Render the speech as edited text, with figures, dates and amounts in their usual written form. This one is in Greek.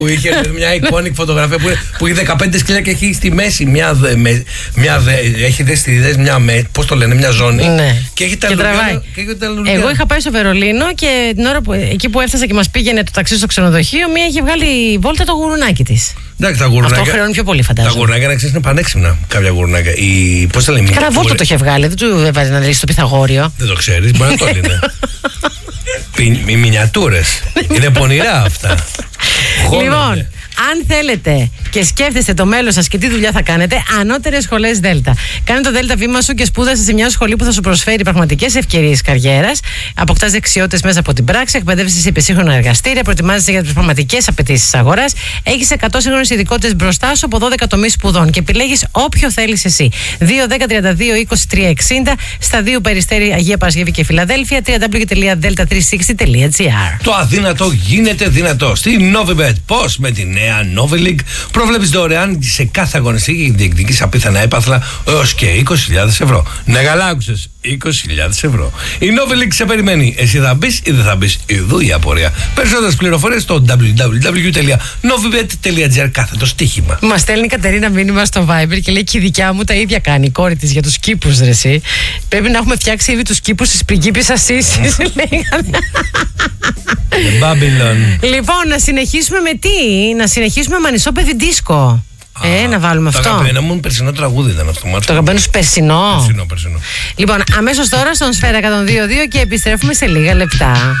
Που είχε μια εικόνικη φωτογραφία που έχει 15 σκυλιά και έχει στη μέση έχει πώς το λένε, μια ζώνη. Ναι. Και έχει τα λουλούδια. Εγώ είχα πάει στο Βερολίνο και την ώρα εκεί που έφτασα και μας πήγαινε το ταξί στο ξενοδοχείο, μία είχε βγάλει βόλτα το γουρνάκι της. Εντάξει, τα γουρνάκια. Αυτό χρεώνει πιο πολύ, φαντάζομαι. Τα γουρνάκια, να ξέρεις, είναι πανέξυπνα κάποια γουρνάκια. Πώς τα λέμε. Κάνα βόλτα το είχε βγάλει, δεν του έβαζε να ρίξει στο Πυθαγόριο. Δεν το ξέρεις, μπορεί να το λύνε. Οι μινιατούρες. Είναι πονηρά αυτά. Λοιπόν, αν θέλετε και σκέφτεστε το μέλλον σας και τι δουλειά θα κάνετε, ανώτερες σχολές Δέλτα. Κάνε το Δέλτα βήμα σου και σπούδασε σε μια σχολή που θα σου προσφέρει πραγματικές ευκαιρίες καριέρας. Αποκτάς δεξιότητες μέσα από την πράξη, εκπαιδεύεσαι σε υπερσύγχρονα εργαστήρια, προετοιμάζεσαι για τις πραγματικές απαιτήσεις της αγοράς. Έχεις 100 σύγχρονες ειδικότητες μπροστά σου από 12 τομείς σπουδών και επιλέγεις όποιο θέλεις εσύ. 2, 10, 32, 23, 60 στα 2 Περιστέρι, Αγία Παρασκευή και Φιλαδέλφια. www.delta360.gr. Το αδύνατο γίνεται δυνατό. Στη Novibet. Πώς? Με τη νέα Novi League προβλέπεις δωρεάν σε κάθε αγωνιστική και διεκδικείς απίθανα έπαθλα έως και 20.000 ευρώ. Ναι, καλά άκουσες. 20.000 ευρώ. Η Novi League σε περιμένει. Εσύ θα μπεις ή δεν θα μπεις? Ιδού η απορία. Περισσότερες πληροφορίες στο www.novibet.gr κάθετο στοίχημα. Μας στέλνει η Κατερίνα μήνυμα στο Viber και λέει και η δικιά μου τα ίδια κάνει. Η κόρη της για τους κήπους, ρε εσύ. Πρέπει να έχουμε φτιάξει ήδη τους κήπους της πριγκίπισσας Σύσης. Λοιπόν, να συνεχίσουμε με τι? Να συνεχίσουμε με Μανισό παιδί δίσκο. Να βάλουμε αυτό. Το αγαπημένο μου περσινό τραγούδι ήταν αυτό. Το αγαπημένο σου περσινό. Περσινό. Λοιπόν, αμέσως τώρα στον Σφαίρα 102.2 και επιστρέφουμε σε λίγα λεπτά.